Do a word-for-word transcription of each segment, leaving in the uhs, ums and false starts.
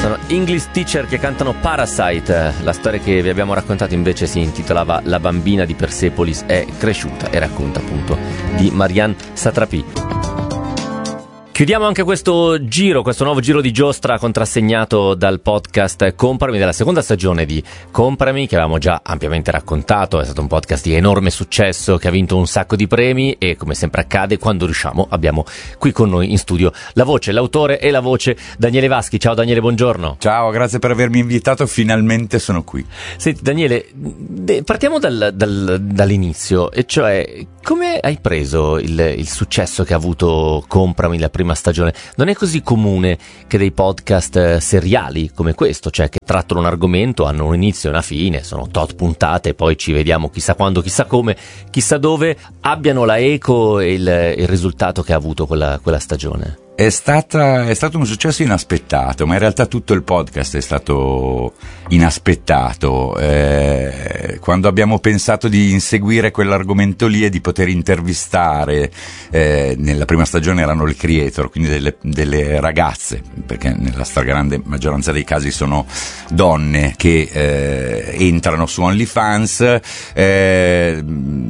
sono English Teacher che cantano Parasite. La storia che vi abbiamo raccontato invece si intitolava La bambina di Persepolis è cresciuta e racconta appunto di Marianne Satrapi. Chiudiamo anche questo giro, questo nuovo giro di giostra contrassegnato dal podcast Comprami, della seconda stagione di Comprami, che avevamo già ampiamente raccontato. È stato un podcast di enorme successo che ha vinto un sacco di premi e, come sempre accade, quando riusciamo abbiamo qui con noi in studio la voce, l'autore e la voce Daniele Vaschi. Ciao Daniele, buongiorno. Ciao, grazie per avermi invitato, finalmente sono qui. Senti Daniele, partiamo dal, dal, dall'inizio, e cioè come hai preso il, il successo che ha avuto Comprami la prima stagione? Non è così comune che dei podcast seriali come questo, cioè che trattano un argomento, hanno un inizio e una fine, sono tot puntate, poi ci vediamo chissà quando, chissà come, chissà dove, abbiano la eco e il, il risultato che ha avuto quella, quella stagione. È, stata, è stato un successo inaspettato, ma in realtà tutto il podcast è stato inaspettato. Eh, quando abbiamo pensato di inseguire quell'argomento lì e di poter intervistare, eh, nella prima stagione erano le creator, quindi delle, delle ragazze, perché nella stragrande maggioranza dei casi sono donne che eh, entrano su OnlyFans, eh,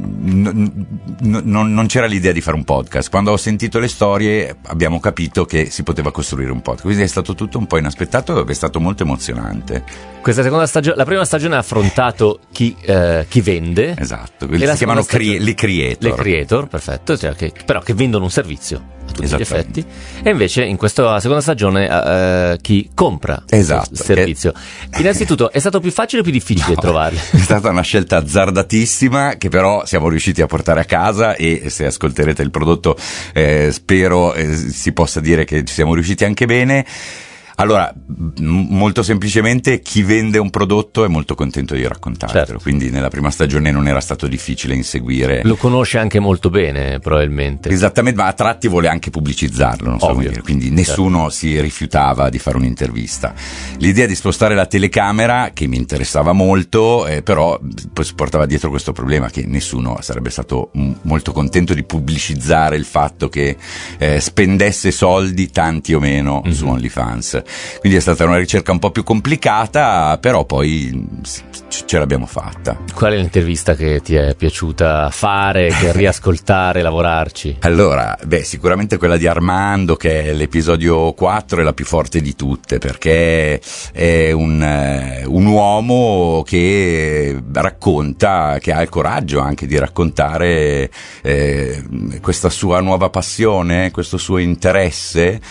n- n- non c'era l'idea di fare un podcast. Quando ho sentito le storie abbiamo capito che si poteva costruire un podcast, quindi è stato tutto un po' inaspettato e è stato molto emozionante. Questa seconda stagione, la prima stagione ha affrontato chi, eh, chi vende, esatto, quelli si chiamano stagione, cre- le creator, le creator, perfetto, cioè che, però che vendono un servizio a tutti gli effetti, e invece in questa seconda stagione eh, chi compra esatto, il servizio. Che... Innanzitutto, è stato più facile o più difficile no, trovarli? È stata una scelta azzardatissima che però siamo riusciti a portare a casa, e se ascolterete il prodotto eh, spero eh, si possa dire che ci siamo riusciti anche bene. Allora, m- molto semplicemente, chi vende un prodotto è molto contento di raccontarlo, certo. Quindi nella prima stagione non era stato difficile inseguire. Lo conosce anche molto bene, probabilmente. Esattamente, ma a tratti vuole anche pubblicizzarlo, non so come dire. Quindi nessuno certo. si rifiutava di fare un'intervista. L'idea di spostare la telecamera, che mi interessava molto, eh, però poi si portava dietro questo problema che nessuno sarebbe stato m- molto contento di pubblicizzare il fatto che eh, spendesse soldi, tanti o meno, mm-hmm. su OnlyFans. Quindi è stata una ricerca un po' più complicata, però poi ce l'abbiamo fatta. Qual è l'intervista che ti è piaciuta fare, che riascoltare, lavorarci? Allora, beh, sicuramente quella di Armando, che è l'episodio quattro, è la più forte di tutte, perché è un, un uomo che racconta, che ha il coraggio anche di raccontare eh, questa sua nuova passione, questo suo interesse.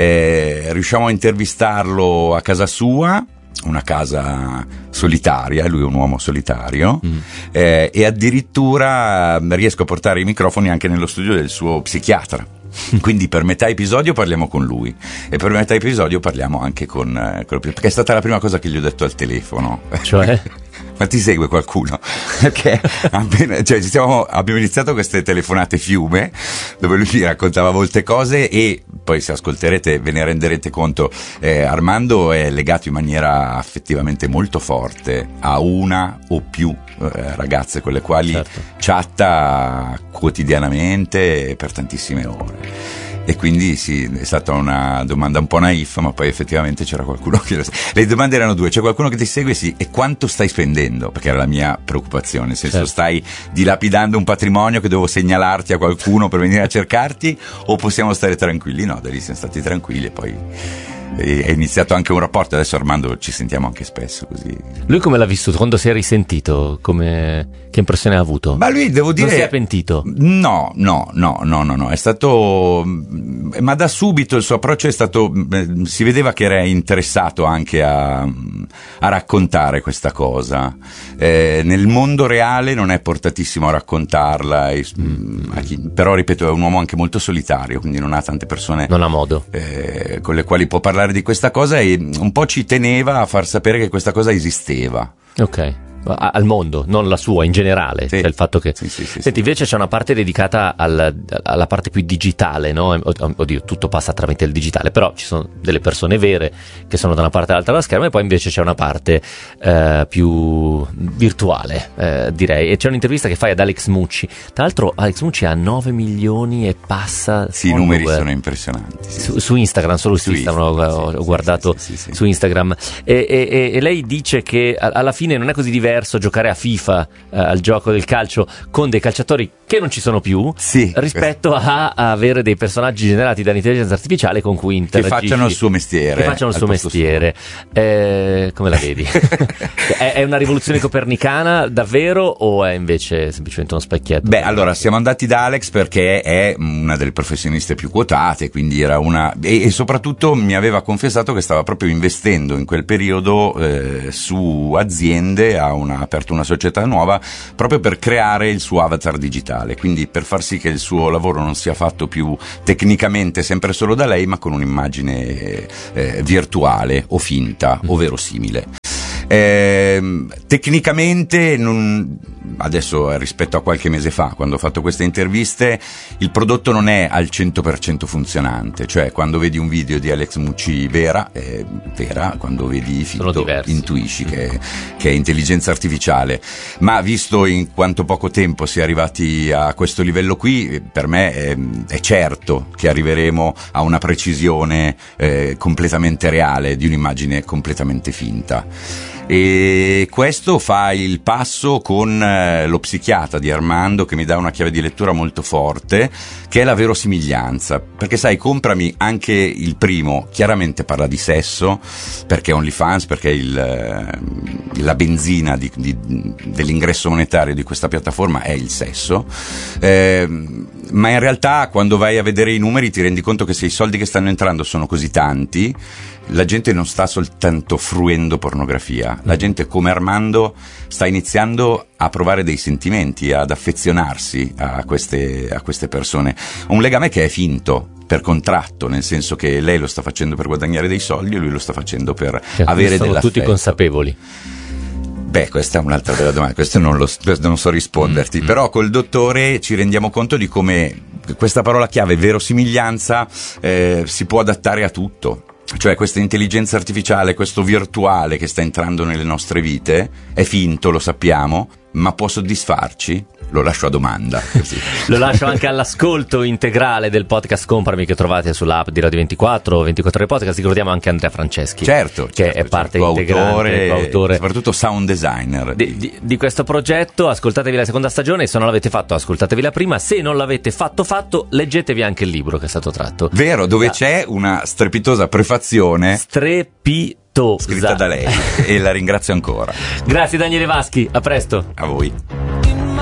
Eh, riusciamo a intervistarlo a casa sua, una casa solitaria, lui è un uomo solitario, mm. eh, e addirittura riesco a portare i microfoni anche nello studio del suo psichiatra. Quindi per metà episodio parliamo con lui e per metà episodio parliamo anche con, eh, con perché è stata la prima cosa che gli ho detto al telefono. Cioè? Ma ti segue qualcuno? Perché appena, cioè, ci siamo, abbiamo iniziato queste telefonate fiume dove lui mi raccontava molte cose, e poi se ascolterete ve ne renderete conto. eh, Armando è legato in maniera affettivamente molto forte a una o più eh, ragazze con le quali certo. chatta quotidianamente per tantissime ore. E quindi sì, è stata una domanda un po' naif, ma poi effettivamente c'era qualcuno che lo... Le domande erano due: c'è qualcuno che ti segue, sì, e quanto stai spendendo? Perché era la mia preoccupazione, nel senso, certo. stai dilapidando un patrimonio che devo segnalarti a qualcuno per venire a cercarti, o possiamo stare tranquilli? No, da lì siamo stati tranquilli e poi è iniziato anche un rapporto. Adesso Armando ci sentiamo anche spesso, così. Lui come l'ha vissuto? Quando si è risentito? Come... Che impressione ha avuto? Ma lui, devo dire, non si è pentito? No, no, no, no, no, no, è stato, ma da subito il suo approccio è stato, si vedeva che era interessato anche a, a raccontare questa cosa. Eh, nel mondo reale non è portatissimo a raccontarla, e, mm. a chi, però ripeto, è un uomo anche molto solitario, quindi non ha tante persone, non ha modo, eh, con le quali può parlare di questa cosa, e un po' ci teneva a far sapere che questa cosa esisteva. Ok. a, al mondo, non la sua in generale, sì. cioè il fatto che sì, sì, sì, senti, invece c'è una parte dedicata al, alla parte più digitale, no? Oddio, tutto passa tramite il digitale, però ci sono delle persone vere che sono da una parte all'altra della schermo, e poi invece c'è una parte eh, più virtuale, eh, direi, e c'è un'intervista che fai ad Alex Mucci. Tra l'altro Alex Mucci ha nove milioni e passa, sì, i numeri sono impressionanti, sì, su, sì. su Instagram, solo su, su Instagram, Instagram ho, sì, ho guardato sì, sì, sì, sì. su Instagram, e, e, e lei dice che alla fine non è così diverso giocare a FIFA, eh, al gioco del calcio, con dei calciatori che non ci sono più, sì, rispetto a, a avere dei personaggi generati dall'intelligenza artificiale con cui interagisci, che facciano il suo mestiere, che facciano il suo mestiere. Eh, come la vedi? è, è una rivoluzione copernicana davvero, o è invece semplicemente uno specchietto? Beh, allora siamo andati da Alex perché è una delle professioniste più quotate, quindi era una e, e soprattutto mi aveva confessato che stava proprio investendo in quel periodo eh, su aziende, ha una, aperto una società nuova proprio per creare il suo avatar digitale, quindi per far sì che il suo lavoro non sia fatto più tecnicamente sempre solo da lei, ma con un'immagine eh, virtuale o finta o verosimile. Eh, tecnicamente non, adesso rispetto a qualche mese fa, quando ho fatto queste interviste, il prodotto non è al cento per cento funzionante, cioè quando vedi un video di Alex Mucci vera è vera, quando vedi finto intuisci che, che è intelligenza artificiale, ma visto in quanto poco tempo si è arrivati a questo livello qui, per me è, è certo che arriveremo a una precisione eh, completamente reale di un'immagine completamente finta. E questo fa il passo con eh, lo psichiatra di Armando, che mi dà una chiave di lettura molto forte, che è la verosimiglianza, perché sai, comprami anche il primo, chiaramente parla di sesso, perché OnlyFans, perché il, eh, la benzina di, di, dell'ingresso monetario di questa piattaforma è il sesso, eh, ma in realtà quando vai a vedere i numeri ti rendi conto che se i soldi che stanno entrando sono così tanti, la gente non sta soltanto fruendo pornografia, la gente come Armando sta iniziando a provare dei sentimenti, ad affezionarsi a queste, a queste persone. Un legame che è finto, per contratto, nel senso che lei lo sta facendo per guadagnare dei soldi e lui lo sta facendo per cioè, avere dell'affetto. Sono tutti consapevoli. Beh, questa è un'altra bella domanda, questo non, lo, non so risponderti, mm-hmm. Però col dottore ci rendiamo conto di come questa parola chiave, verosimiglianza, eh, si può adattare a tutto. Cioè questa intelligenza artificiale, questo virtuale che sta entrando nelle nostre vite, è finto, lo sappiamo, ma può soddisfarci? Lo lascio a domanda. Così. Lo lascio anche all'ascolto integrale del podcast Comprami, che trovate sull'app di Radio ventiquattro, ventiquattro ore podcast. Ricordiamo anche Andrea Franceschi, certo, che certo, è parte certo. integrante, coautore, soprattutto sound designer di, di, di questo progetto. Ascoltatevi la seconda stagione, se non l'avete fatto ascoltatevi la prima, se non l'avete fatto fatto leggetevi anche il libro che è stato tratto. Vero, dove da... c'è una strepitosa prefazione strepitosa scritta da lei e la ringrazio ancora. Grazie Daniele Vaschi, a presto. A voi.